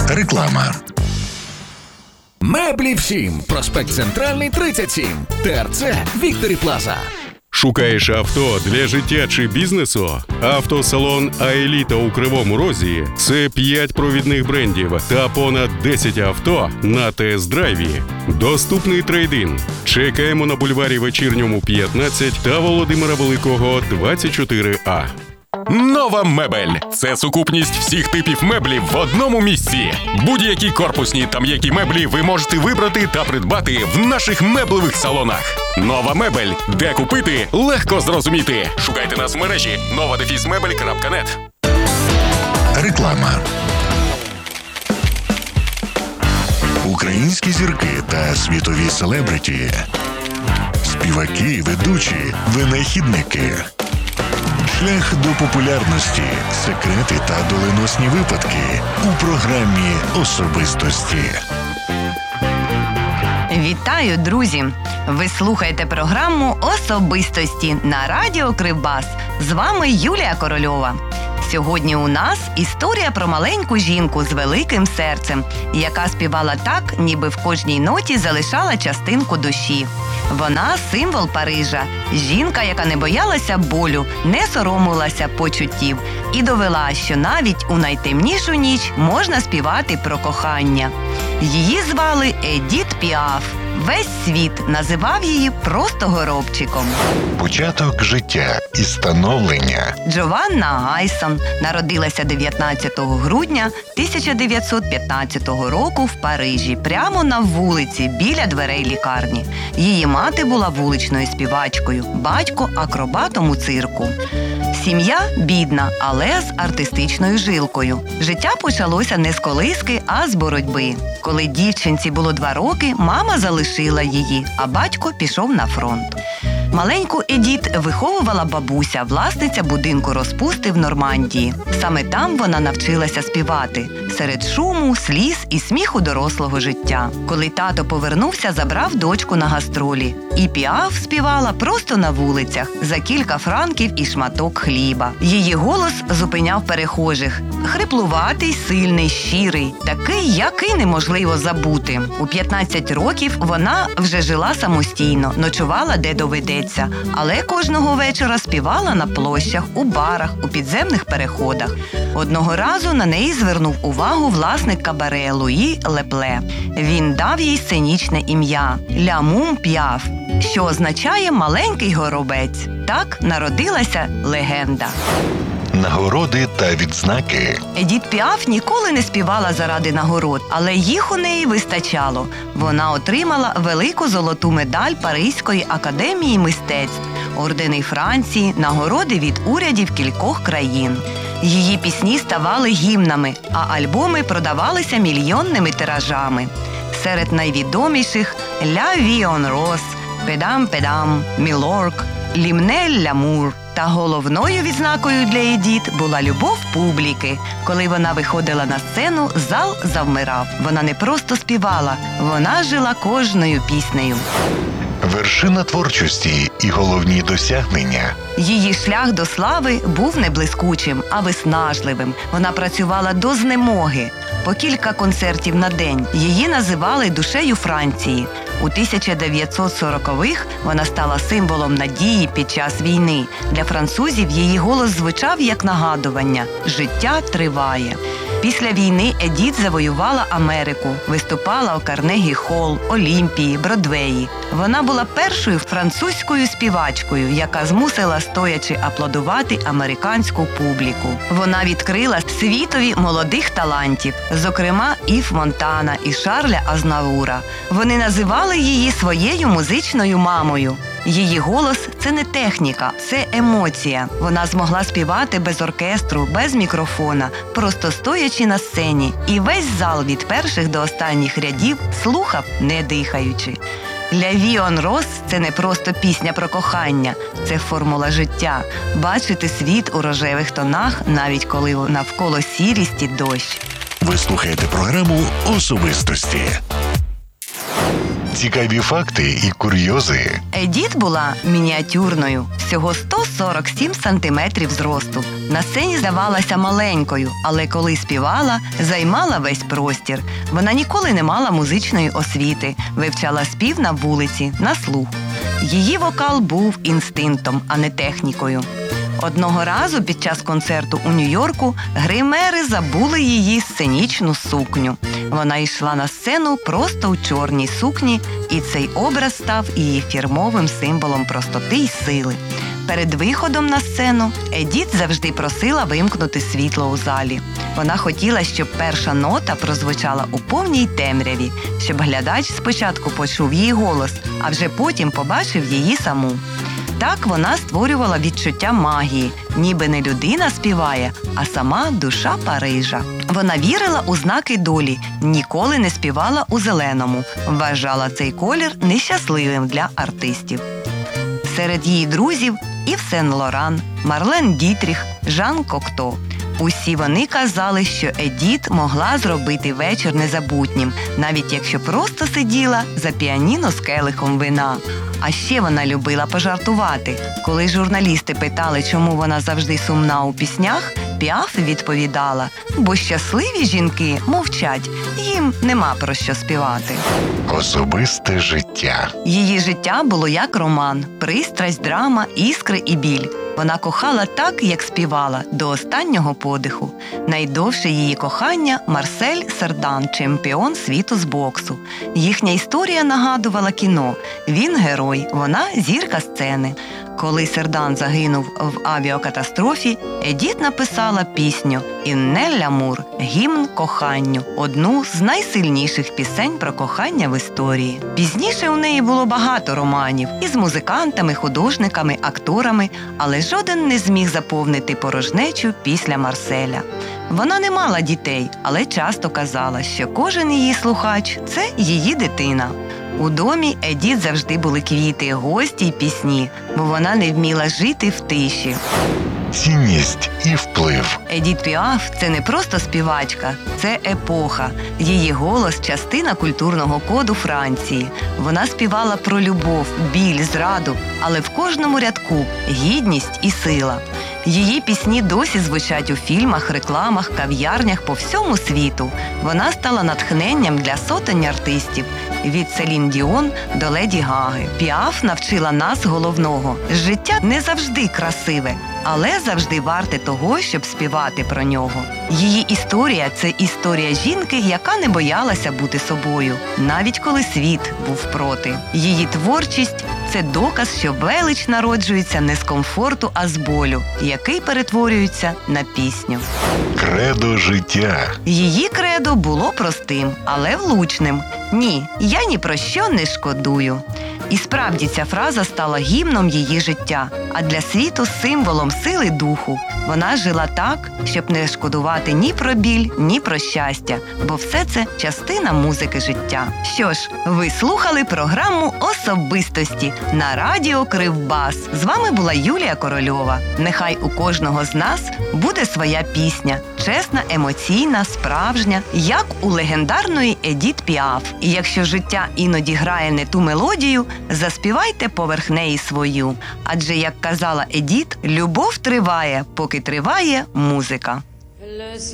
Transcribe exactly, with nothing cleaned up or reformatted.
Реклама. Меблі всім. Проспект Центральний, тридцять сім. ТРЦ Вікторі Плаза. Шукаєш авто для життя чи бізнесу? Автосалон «Аеліта» у Кривому Розі – це п'ять провідних брендів та понад десять авто на тест-драйві. Доступний трейд-ін. Чекаємо на бульварі Вечірньому, п'ятнадцять та Володимира Великого, двадцять чотири А. Нова мебель – це сукупність всіх типів меблів в одному місці. Будь-які корпусні та м'які меблі ви можете вибрати та придбати в наших меблевих салонах. Нова мебель. Де купити – легко зрозуміти. Шукайте нас в мережі нова дефіс мебель крапка нет. Реклама. Українські зірки та світові селебриті. Співаки, ведучі, винахідники. Шлях до популярності, секрети та доленосні випадки у програмі «Особистості». Вітаю, друзі! Ви слухаєте програму «Особистості» на радіо Кривбас. З вами Юлія Корольова. Сьогодні у нас історія про маленьку жінку з великим серцем, яка співала так, ніби в кожній ноті залишала частинку душі. Вона – символ Парижа, жінка, яка не боялася болю, не соромилася почуттів і довела, що навіть у найтемнішу ніч можна співати про кохання. Її звали Едіт Піаф. Весь світ називав її просто горобчиком. Початок життя і становлення. Джованна Гайсон народилася дев'ятнадцятого грудня тисяча дев'ятсот п'ятнадцятого року в Парижі, прямо на вулиці, біля дверей лікарні. Її мати була вуличною співачкою, батько – акробатом у цирку. Сім'я бідна, але з артистичною жилкою. Життя почалося не з колиски, а з боротьби. Коли дівчинці було два роки, мама залишила її, а батько пішов на фронт. Маленьку Едіт виховувала бабуся, власниця будинку розпусти в Нормандії. Саме там вона навчилася співати, серед шуму, сліз і сміху дорослого життя. Коли тато повернувся, забрав дочку на гастролі. І Піаф співала просто на вулицях, за кілька франків і шматок хліба. Її голос зупиняв перехожих. Хриплуватий, сильний, щирий, такий, який неможливо забути. У п'ятнадцять років вона вже жила самостійно, ночувала де доведеться, але кожного вечора співала на площах, у барах, у підземних переходах. Одного разу на неї звернув увагу власник кабаре Луї Лепле. Він дав їй сценічне ім'я – Ля Мум Піаф, що означає «маленький горобець». Так народилася легенда. Нагороди та відзнаки. Едіт Піаф ніколи не співала заради нагород, але їх у неї вистачало. Вона отримала велику золоту медаль Паризької академії мистецтв, ордени Франції, нагороди від урядів кількох країн. Її пісні ставали гімнами, а альбоми продавалися мільйонними тиражами. Серед найвідоміших «Ля Ві он Рос», «Педам Педам», «Мілорк», «Лімне Лямур». Та головною відзнакою для Едіт була любов публіки. Коли вона виходила на сцену, зал завмирав. Вона не просто співала, вона жила кожною піснею. Вершина творчості і головні досягнення. Її шлях до слави був не блискучим, а виснажливим. Вона працювала до знемоги. По кілька концертів на день. Її називали душею Франції. У тисяча дев'ятсот сорокових вона стала символом надії під час війни. Для французів її голос звучав як нагадування – життя триває. Після війни Едіт завоювала Америку, виступала у Карнегі-Холл, Олімпії, Бродвеї. Вона була першою французькою співачкою, яка змусила стоячи аплодувати американську публіку. Вона відкрила світові молодих талантів, зокрема Ів Монтана і Шарля Азнавура. Вони називали її своєю музичною мамою. Її голос – це не техніка, це емоція. Вона змогла співати без оркестру, без мікрофона, просто стоячи на сцені. І весь зал від перших до останніх рядів слухав, не дихаючи. «Ля Ві он Рос» – це не просто пісня про кохання, це формула життя. Бачити світ у рожевих тонах, навіть коли навколо сірість і дощ. Ви слухаєте програму «Особистості». Цікаві факти і курйози. Едіт була мініатюрною, всього сто сорок сім сантиметрів зросту. На сцені здавалася маленькою, але коли співала, займала весь простір. Вона ніколи не мала музичної освіти, вивчала спів на вулиці, на слух. Її вокал був інстинктом, а не технікою. Одного разу під час концерту у Нью-Йорку гримери забули її сценічну сукню. Вона йшла на сцену просто у чорній сукні, і цей образ став її фірмовим символом простоти й сили. Перед виходом на сцену Едіт завжди просила вимкнути світло у залі. Вона хотіла, щоб перша нота прозвучала у повній темряві, щоб глядач спочатку почув її голос, а вже потім побачив її саму. Так вона створювала відчуття магії, ніби не людина співає, а сама душа Парижа. Вона вірила у знаки долі, ніколи не співала у зеленому, вважала цей колір нещасливим для артистів. Серед її друзів Ів Сен-Лоран, Марлен Дітріх, Жан Кокто. Усі вони казали, що Едіт могла зробити вечір незабутнім, навіть якщо просто сиділа за піаніно з келихом вина. А ще вона любила пожартувати. Коли журналісти питали, чому вона завжди сумна у піснях, Піаф відповідала: бо щасливі жінки мовчать, їм нема про що співати. Особисте життя. Її життя було як роман – пристрасть, драма, іскри і біль. Вона кохала так, як співала, до останнього подиху. Найдовше її кохання – Марсель Сердан, чемпіон світу з боксу. Їхня історія нагадувала кіно. Він герой, вона зірка сцени. Коли Сердан загинув в авіакатастрофі, Едіт написала пісню «Інне лямур» – гімн коханню, одну з найсильніших пісень про кохання в історії. Пізніше у неї було багато романів із музикантами, художниками, акторами, але жоден не зміг заповнити порожнечу після Марселя. Вона не мала дітей, але часто казала, що кожен її слухач – це її дитина. У домі Едіт завжди були квіти, гості й пісні, бо вона не вміла жити в тиші. Цінність і вплив. Едіт Піаф – це не просто співачка, це епоха. Її голос – частина культурного коду Франції. Вона співала про любов, біль, зраду, але в кожному рядку – гідність і сила. Її пісні досі звучать у фільмах, рекламах, кав'ярнях по всьому світу. Вона стала натхненням для сотень артистів – від Селін Діон до Леді Гаги. Піаф навчила нас головного – життя не завжди красиве, але завжди варте того, щоб співати про нього. Її історія – це історія жінки, яка не боялася бути собою, навіть коли світ був проти. Її творчість – це доказ, що велич народжується не з комфорту, а з болю, який перетворюється на пісню. Кредо життя. Її кредо було простим, але влучним. «Ні, я ні про що не шкодую». І справді ця фраза стала гімном її життя, а для світу – символом сили духу. Вона жила так, щоб не шкодувати ні про біль, ні про щастя, бо все це – частина музики життя. Що ж, ви слухали програму «Особистості» на радіо Кривбас. З вами була Юлія Корольова. Нехай у кожного з нас буде своя пісня, чесна, емоційна, справжня, як у легендарної Едіт Піаф. І якщо життя іноді грає не ту мелодію, заспівайте поверх неї свою. Адже, як казала Едіт, любов триває, поки триває музика.